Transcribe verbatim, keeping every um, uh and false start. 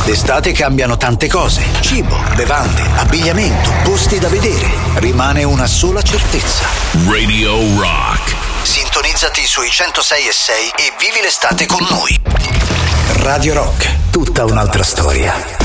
D'estate cambiano tante cose: cibo, bevande, abbigliamento, posti da vedere. Rimane una sola certezza: Radio Rock. Sintonizzati sui centosei e sei e vivi l'estate con noi. Radio Rock, tutta un'altra storia.